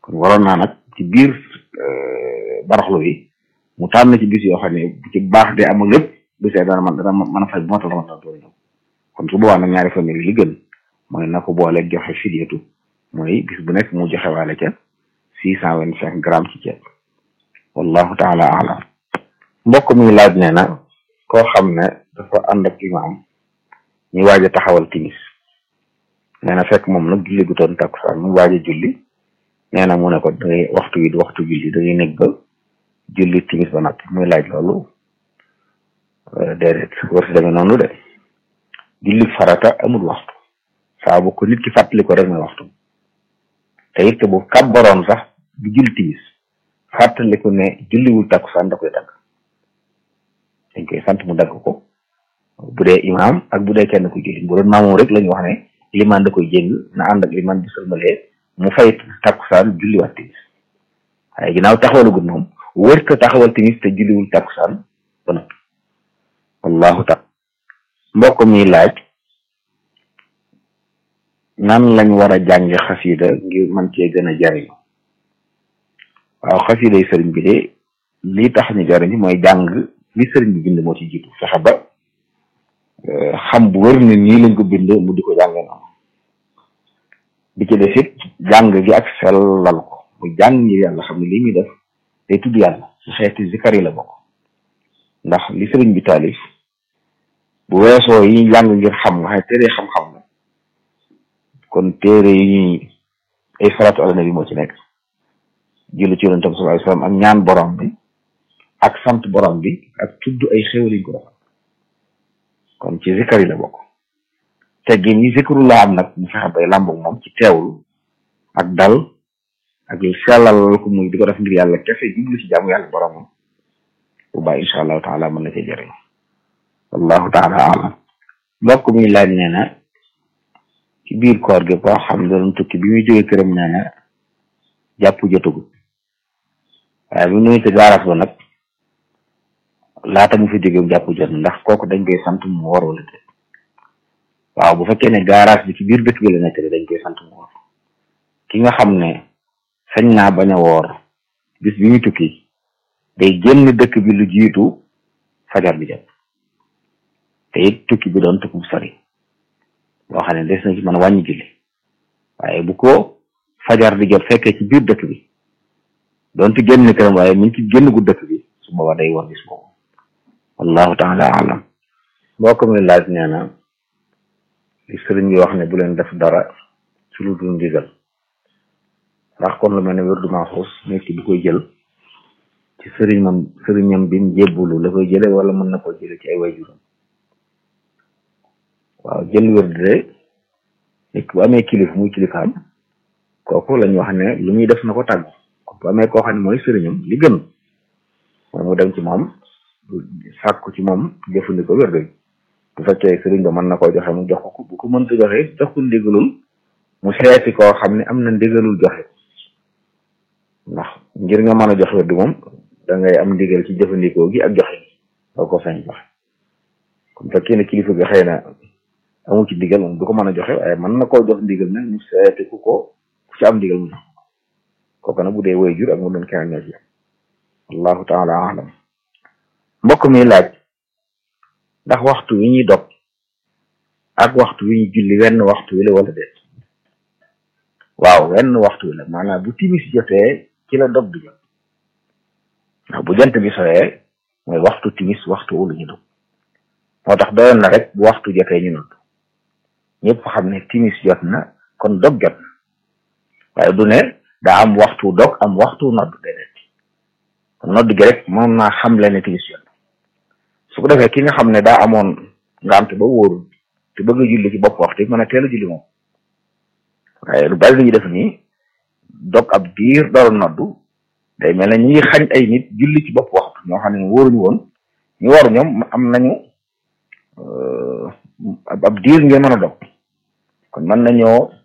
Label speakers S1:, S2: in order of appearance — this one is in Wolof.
S1: kon waroon naa nag ci biir baraxlu bi mu tànn ci bis yoo xam ne bu ci baax de am ak lépp bisee dana mën a fay bu matal ramadan doon ñëw kon su boobaa nag ñaari famille li gën mooy na ko boole joxe fidyatu mooy bis bu nekk mu joxe waale ca 625 grammes ci ceeb wallahu taala alam. mbokk mi laaj nee na koo xam ne dafa ànd ak imaam ñu waaj a taxawal timis nee na fekk moom nag julli gu doon takkusaan mu waaj a julli nee na mu ne ko dangay waxtu wi du waxtu julli dangay nekk ba julli timis ba noppi muy laaj loolu déedéet war si demee noonu de julli farata amul waxtu saa bu ko nit ki fàttali ko rek mooy waxtu te it bu kàbbaroon sax bu julli timis fàttali ko ne julliwul takkusaan da koy dagg dañ koy sant mu dagg ko bu dee imaam ak bu dee kenn ku julli bu doon maamoom rek la ñu wax ne limaan da koy jéng na ànd ak limaan bu sëlmalee mu fay takkusaan julliwaat timis waaye ginnaaw taxawalagul moom wër ko taxawal timis te julliwul takkusaan ba noppi wallahu taala. mbokk mi laaj nan lañ war a jànge xasida ngir mën cee gën a jariñu. waaw xasida yi sëriñ bi de lii tax ñu jariñu mooy jàng li sëriñ bi bind moo ci jiitu fexe ba xam bu wër ne nii lañ ko bind mu di ko jàngee noonu bi ci def it jàng gi ak sellal ko mu jàng ngir yàlla xam ne lii muy def day tudd yàlla ci xeeti zikar yi la bokk ndax li sëriñ bi taalif bu weesoo yi jàng ngir xam nga xam téere xam-xam la kon téere yi ñuy ay salaatu ala nabi moo ci nekk julli ci yonent bi sallallahu alayhi wasallam ak ñaan borom bi ak sant borom bi ak tudd ay xéwal yi ko defal kon ci zikar yi la bokk teggin yi zikrullah am nag mu fexe bay làmboog moom ci teewlu ak dal ak sellal ko muy di ko def ngir yàlla kese jublu ci jaamu yàlla boromam bu baax incha allahu taala mën na cee jëriñ wallahu taala alam. mbokk mi laaj nee na ci biir koor gi koo xam ne doon tukki bi muy jógee këram nee na jàpp jotagut waaye bi nuy te gaaraas ba nag laata mu fi jóge jàpp jot ndax kooku dañ koy sant mu war wala déet. waaw bu fekkee ne garage bi ci biir dëkk bi la nekk dañ koy sant mu woor ki nga xam ne sañ naa bañ a woor bis bi muy tukki day génn dëkk bi lu jiitu fajar bi jot te it tukki bi doon tukki bu sori boo xam ne des na ci mën a wàññi julli waaye bu ko fajar di jot fekkee ci biir dëkk bi doonte génn këram waaye mi ngi ci génn gu dëkk bi su boobaa day war bis boobu wallahu taala alam. mbokk mi laaj nee na li sëriñ bi wax ne bu leen def dara ci lu dul ndigal ndax kon lu mel ne wérdu Maxuus nit ki bu koy jël ci sëriñam bi mu jébbulu la koy jële wala mën na koo jële ci ay waajuram. waaw jël wérdu de nit bu amee kilif muy kilifaam kooku lañ wax ne lu muy def na ko tàggu bu amee koo xam ne mooy sëriñam li gën mooy mu dem ci moom sàkku ci moom jëfandikoo wérdu yi bu fekkee sëriñ ba mën na koo joxe mu jox ko bu ko mënta joxe jox ko ndigalul mu seeti koo xam ne am na ndigalul joxe ndax ngir nga mën a jox wérdu moom da ngay am ndigal ci jëfandikoo gi ak joxe gi doo ko sañ joxe kon fekkee ne kilifa gi xëy na amu ci ndigal moom du ko mën a joxe waaye mën na koo jox ndigal nag mu seeti ku ci am ndigal mu jox kooku nag bu dee way jur ak mu doon keneen ñoo ci wallahu taala alam. mbokk mi laaj ndax waxtu wi ñuy dog ak waxtu wi ñu julli wenn waxtu wi la wala déet. waaw wenn waxtu wi la maanaam bu timis jotee ci la dog di jot ndax bu jant bi soyee mooy waxtu timis waxtu wu la ñu dog moo tax doyoon na rek bu waxtu jotee ñu nodd ñëpp xam ne timis jot na kon dog jot na waaye du ne daa am waxtu dog am waxtu nodd déedéet kon nodd gi rek mën naa xam le ne timis jot su ko defee ki nga xam ne daa amoon ngant ba wóorul te bëgg a julli ci bopp waxtu mën a teel a julli moom waaye lu bari lu ñu def nii dog ab diir door a noddu day mel ne ñu ngi xañ ay nit julli ci bopp waxtu ñoo xam ne wóoruñu woon ñu waru ñoom am nañu ab diir ngeen mën a dog kon mën nañoo